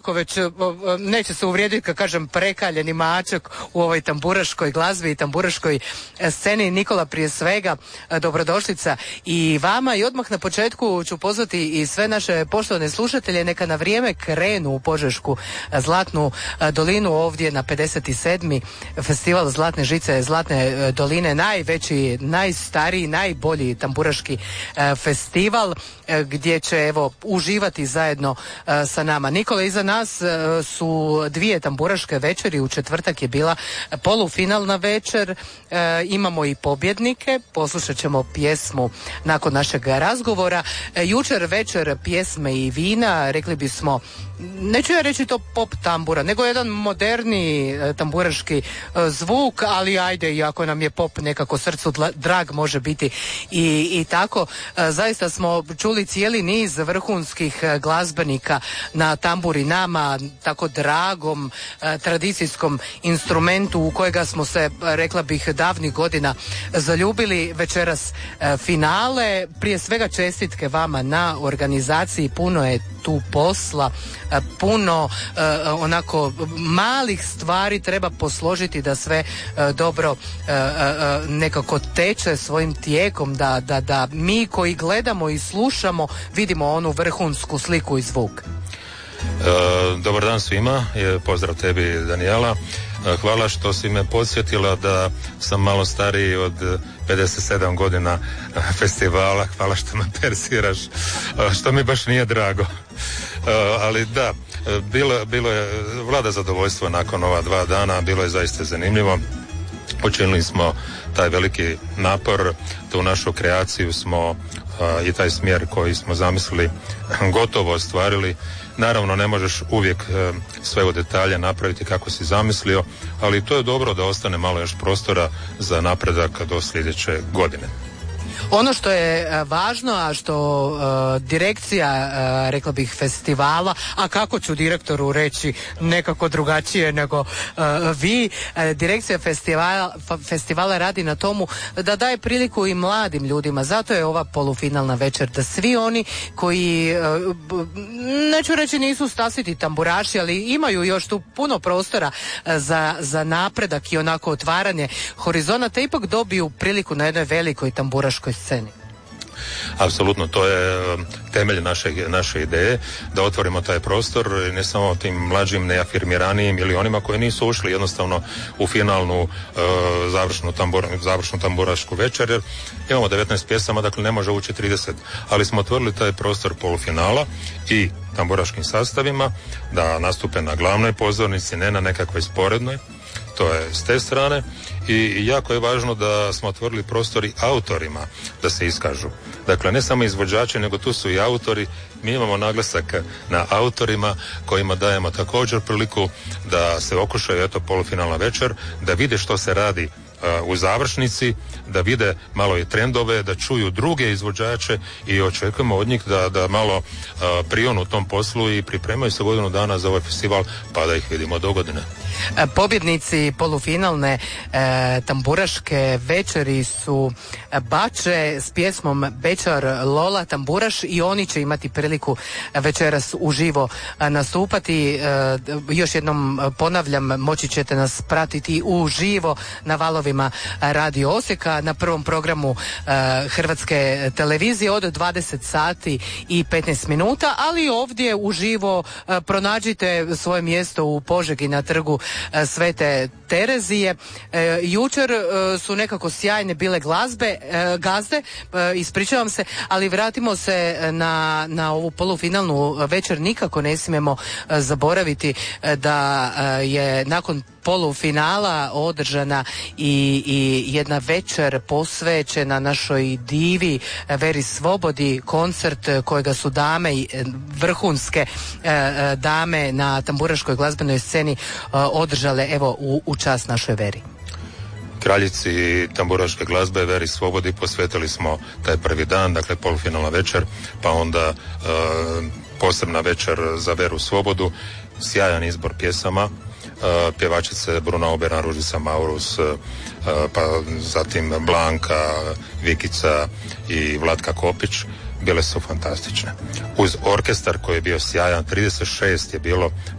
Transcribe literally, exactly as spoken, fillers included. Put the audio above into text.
ovako već, neće se uvrijediti kad kažem prekaljeni mačak u ovoj tamburaškoj glazbi i tamburaškoj sceni. Nikola, prije svega dobrodošlica i vama, i odmah na početku ću pozvati i sve naše poštovane slušatelje neka na vrijeme krenu u Požešku Zlatnu dolinu, ovdje na pedeset sedmi festival Zlatne žice Zlatne doline, najveći, najstariji, najbolji tamburaški festival gdje će evo uživati zajedno sa nama. Nikola, iza nas su dvije tamburaške večeri, u četvrtak je bila polufinalna večer, e, imamo i pobjednike, poslušat ćemo pjesmu nakon našeg razgovora. E, jučer večer pjesme i vina, rekli bismo, neću ja reći to pop tambura, nego jedan moderni e, tamburaški e, zvuk, ali ajde, iako nam je pop nekako srcu drag, može biti i, i tako. E, zaista smo čuli cijeli niz vrhunskih e, glazbenika na tamburi, nama tako dragom e, tradicijskom instrumentu u kojega smo se, rekla bih, davnih godina zaljubili. Večeras e, finale, prije svega čestitke vama na organizaciji, puno je tu posla, e, puno e, onako malih stvari treba posložiti da sve e, dobro e, e, nekako teče svojim tijekom, da, da, da mi koji gledamo i slušamo vidimo onu vrhunsku sliku i zvuk. E, dobar dan svima, pozdrav tebi Danijela, e, hvala što si me podsjetila da sam malo stariji od pedeset sedam godina festivala, hvala što me persiraš, e, što mi baš nije drago, e, ali da, bilo, bilo je vlada zadovoljstvo nakon ova dva dana, bilo je zaista zanimljivo. Učinili smo taj veliki napor, tu našu kreaciju smo a, i taj smjer koji smo zamislili gotovo ostvarili. Naravno, ne možeš uvijek e, sve u detalje napraviti kako si zamislio, ali to je dobro da ostane malo još prostora za napredak do sljedeće godine. Ono što je važno, a što uh, direkcija, uh, rekla bih, festivala, a kako ću direktoru reći nekako drugačije nego uh, vi, uh, direkcija festivala, festivala radi na tomu da daje priliku i mladim ljudima, zato je ova polufinalna večer, da svi oni koji, uh, neću reći nisu stasiti tamburaši, ali imaju još tu puno prostora uh, za, za napredak i onako otvaranje horizonata, ipak dobiju priliku na jednoj velikoj tamburaškoj sceni. Apsolutno, to je temelj naše, naše ideje, da otvorimo taj prostor ne samo tim mlađim, neafirmiranijim ili onima koji nisu ušli jednostavno u finalnu uh, završnu, tambur, završnu tamburašku večer, jer imamo devetnaest pjesama, dakle ne može ući trideset, ali smo otvorili taj prostor polufinala i tamburaškim sastavima da nastupe na glavnoj pozornici, ne na nekakvoj sporednoj. To je s te strane i jako je važno da smo otvorili prostor i autorima da se iskažu. Dakle, ne samo izvođači, nego tu su i autori. Mi imamo naglasak na autorima kojima dajemo također priliku da se okušaju, eto, polufinalna večer, da vide što se radi uh, u završnici, da vide malo i trendove, da čuju druge izvođače i očekujemo od njih da, da malo uh, prionu u tom poslu i pripremaju se godinu dana za ovaj festival, pa da ih vidimo do godine. Pobjednici polufinalne e, tamburaške večeri su Bače s pjesmom Bečar Lola tamburaš i oni će imati priliku večeras uživo nastupati. E, još jednom ponavljam, moći ćete nas pratiti uživo na valovima Radio Osijeka na prvom programu e, Hrvatske televizije od dvadeset sati i petnaest minuta, ali ovdje uživo e, pronađite svoje mjesto u Požegi na trgu Svete Terezije. E, jučer e, su nekako sjajne bile glazbe, e, gazde, e, ispričavam se, ali vratimo se na, na ovu polufinalnu večer. Nikako ne smijemo e, zaboraviti e, da e, je nakon polufinala održana i, i jedna večer posvećena našoj divi Veri Svobodi, koncert kojega su dame, vrhunske e, dame na tamburaškoj glazbenoj sceni e, održale evo u, u čast našoj Veri. Kraljici tamburaške glazbe Veri Svobodi posvetili smo taj prvi dan, dakle polufinalna večer, pa onda e, posebna večer za Veru Svobodu, sjajan izbor pjesama. Uh, pjevačice Bruna Oberan, Ružica Maurus, uh, pa zatim Blanka, Vikica i Vlatka Kopić, bile su fantastične. Uz orkestar koji je bio sjajan, trideset šest je bilo